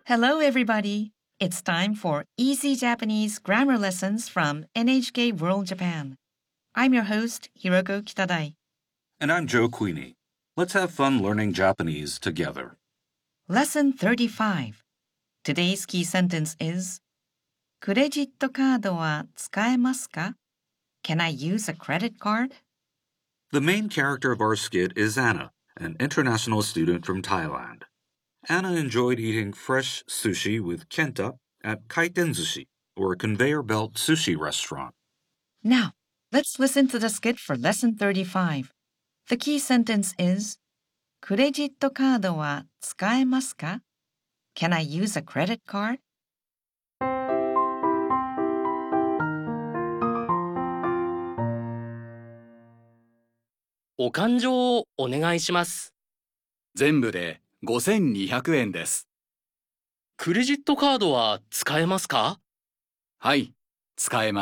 Hello, everybody. It's time for Easy Japanese Grammar Lessons from NHK World Japan. I'm your host, Hiroko Kitadai. And I'm Joe Queenie. Let's have fun learning Japanese together. Lesson 35. Today's key sentence is クレジットカードは使えますか? Can I use a credit card? The main character of our skit is Anna, an international student from Thailand. Anna enjoyed eating fresh sushi with Kenta at Kaiten Sushi, or a conveyor belt sushi restaurant. Now, let's listen to the skit for Lesson 35. The key sentence is クレジットカードは使えますか? Can I use a credit card? お勘定をお願いします。 全部で5200円です。 クレジットカードは使えますか？ はい、使えます。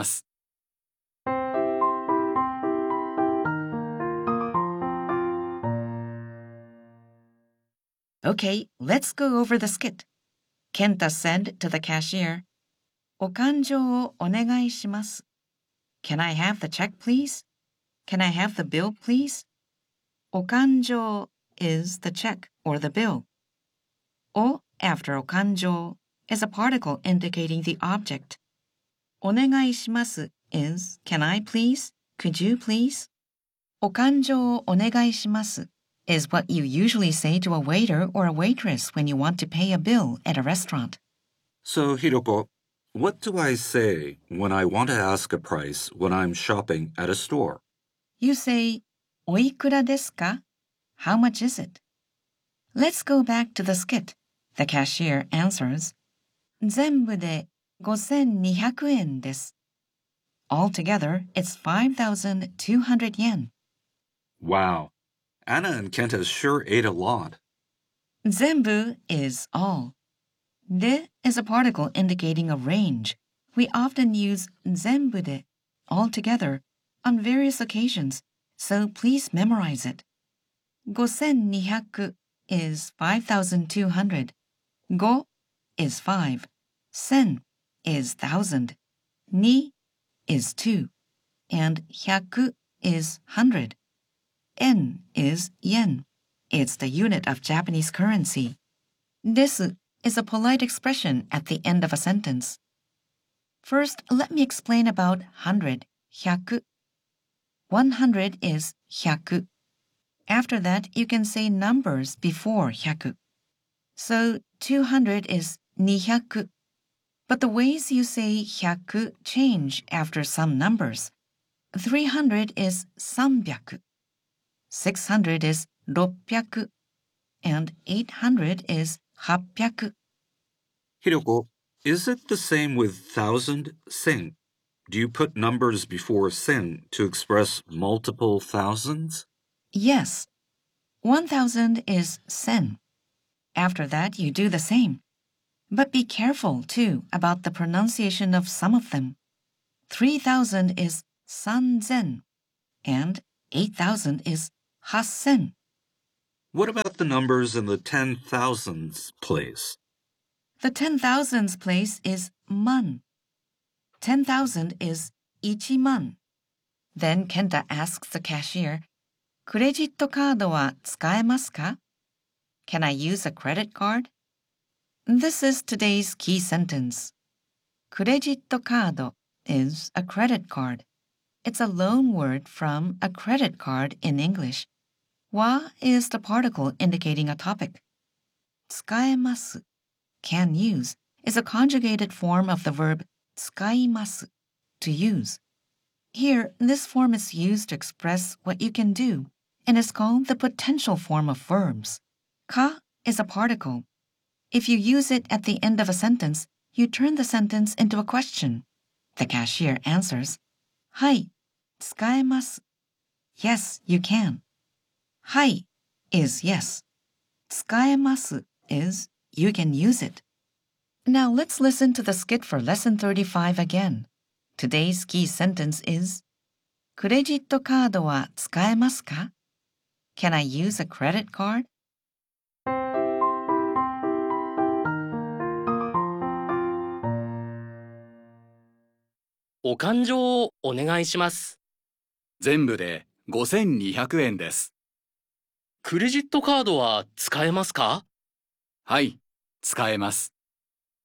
Okay, let's go over the skit. Kenta said to the cashier, お勘定をお願いします. Can I have the check, please? Can I have the bill, please? お勘定 is the check or the bill. お after お勘定 is a particle indicating the object. お願いします is can I please? Could you please? お勘定をお願いします is what you usually say to a waiter or a waitress when you want to pay a bill at a restaurant. So, Hiroko, what do I say when I want to ask a price when I'm shopping at a store? You say, おいくらですか? How much is it? Let's go back to the skit. The cashier answers, 全部で5200円です. Altogether, it's 5,200 yen. Wow, Anna and Kenta sure ate a lot. 全部 is all. で is a particle indicating a range. We often use 全部で altogether on various occasions, so please memorize it. 5200 is 5,200. 5 is 5. 1000 is 1,000. 2 is 2. And 100 is 100. Yen is yen. It's the unit of Japanese currency. です is a polite expression at the end of a sentence. First, let me explain about 100, 100. 100 is 100. After that, you can say numbers before 100. So 200 is 200. But the ways you say 100 change after some numbers. 300 is 300. 600 is 600. And 800 is 800. Hiroko, is it the same with thousand, sen? Do you put numbers before sen to express multiple thousands? Yes. 1,000 is 1000. After that, you do the same. But be careful, too, about the pronunciation of some of them. 3,000 is 3000, and 8,000 is 8000. What about the numbers in the 10,000s place? The 10,000s place is man. 10,000 is 1,000. Then Kenta asks the cashier, クレジットカードは使えますか? Can I use a credit card? This is today's key sentence. クレジットカード is a credit card. It's a loan word from a credit card in English. は is the particle indicating a topic. 使えます can use is a conjugated form of the verb 使います to use. Here, this form is used to express what you can do and is called the potential form of verbs. か is a particle. If you use it at the end of a sentence, you turn the sentence into a question. The cashier answers, はい、使えます. Yes, you can. はい is yes. 使えます is you can use it. Now let's listen to the skit for Lesson 35 again. Today's key sentence is クレジットカードは使えますか? Can I use a credit card? お勘定をお願いします。 全部で5200円です。 クレジットカードは使えますか？ はい、使えます。